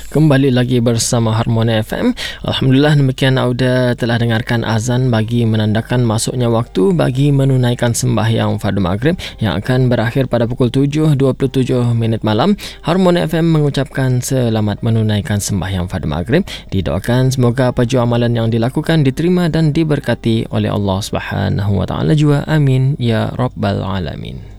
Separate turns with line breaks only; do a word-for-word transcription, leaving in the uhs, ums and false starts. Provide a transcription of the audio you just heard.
Kembali lagi bersama Harmoni F M. Alhamdulillah, demikian Auda telah dengarkan azan bagi menandakan masuknya waktu bagi menunaikan sembahyang fardu maghrib yang akan berakhir pada pukul tujuh dua puluh tujuh minit malam. Harmoni F M mengucapkan selamat menunaikan sembahyang fardu maghrib. Didoakan semoga paju amalan yang dilakukan diterima dan diberkati oleh Allah Subhanahu wa taala juga. Amin ya rabbal alamin.